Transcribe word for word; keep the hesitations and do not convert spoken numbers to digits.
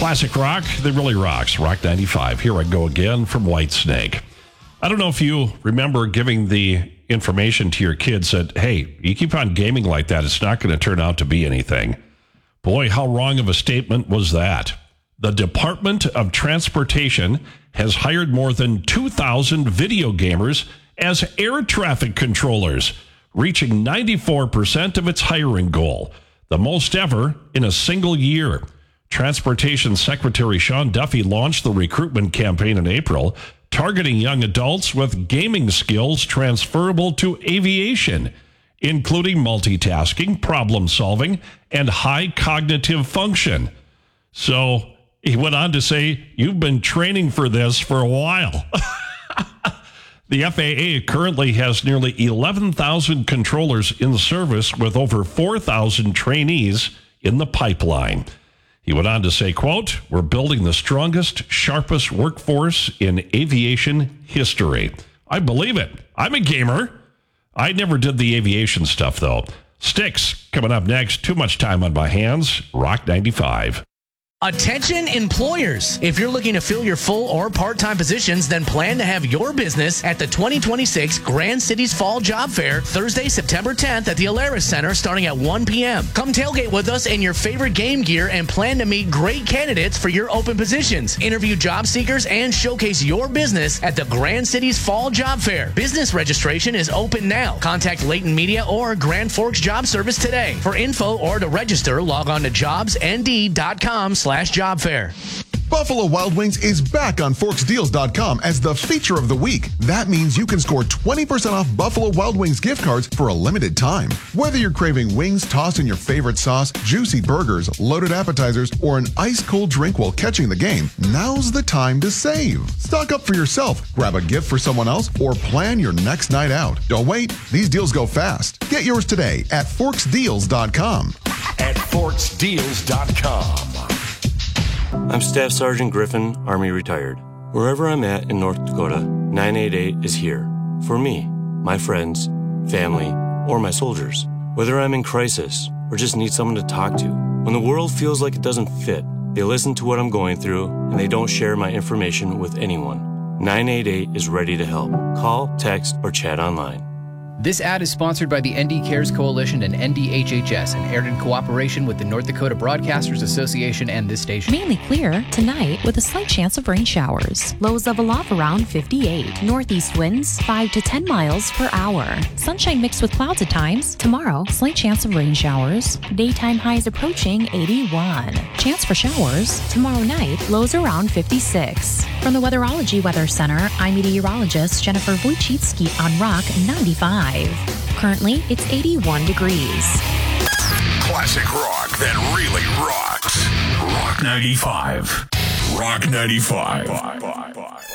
Classic rock that really rocks. Rock ninety-five. Here I go again from Whitesnake. I don't know if you remember giving the information to your kids that, hey, you keep on gaming like that, it's not going to turn out to be anything. Boy, how wrong of a statement was that? The Department of Transportation has hired more than two thousand video gamers as air traffic controllers, reaching ninety-four percent of its hiring goal, the most ever in a single year. Transportation Secretary Sean Duffy launched the recruitment campaign in April, targeting young adults with gaming skills transferable to aviation, including multitasking, problem solving, and high cognitive function. So he went on to say, you've been training for this for a while. The F A A currently has nearly eleven thousand controllers in service with over four thousand trainees in the pipeline. He went on to say, quote, we're building the strongest, sharpest workforce in aviation history. I believe it. I'm a gamer. I never did the aviation stuff, though. Sticks coming up next. Too much time on my hands. Rock ninety-five. Attention employers. If you're looking to fill your full or part-time positions, then plan to have your business at the twenty twenty-six Grand Cities Fall Job Fair, Thursday, September tenth at the Alaris Center starting at one p.m. Come tailgate with us in your favorite game gear and plan to meet great candidates for your open positions. Interview job seekers and showcase your business at the Grand Cities Fall Job Fair. Business registration is open now. Contact Leighton Media or Grand Forks Job Service today. For info or to register, log on to jobs n d dot com slash job fair. Buffalo Wild Wings is back on Forks Deals dot com as the feature of the week. That means you can score twenty percent off Buffalo Wild Wings gift cards for a limited time. Whether you're craving wings tossed in your favorite sauce, juicy burgers, loaded appetizers, or an ice-cold drink while catching the game, now's the time to save. Stock up for yourself, grab a gift for someone else, or plan your next night out. Don't wait. These deals go fast. Get yours today at Forks Deals dot com. At Forks Deals dot com. I'm Staff Sergeant Griffin, Army retired. Wherever I'm at in North Dakota, nine eight eight is here. For me, my friends, family, or my soldiers. Whether I'm in crisis or just need someone to talk to. When the world feels like it doesn't fit, they listen to what I'm going through and they don't share my information with anyone. nine eight eight is ready to help. Call, text, or chat online. This ad is sponsored by the N D Cares Coalition and N D H H S and aired in cooperation with the North Dakota Broadcasters Association and this station. Mainly clear tonight with a slight chance of rain showers. Lows level off around fifty-eight. Northeast winds five to ten miles per hour. Sunshine mixed with clouds at times. Tomorrow, slight chance of rain showers. Daytime highs approaching eighty-one. Chance for showers. Tomorrow night, lows around fifty-six. From the Weatherology Weather Center, I'm meteorologist Jennifer Wojcicki on Rock ninety-five. Currently, it's eighty-one degrees. Classic rock that really rocks. Rock ninety-five. Rock ninety-five.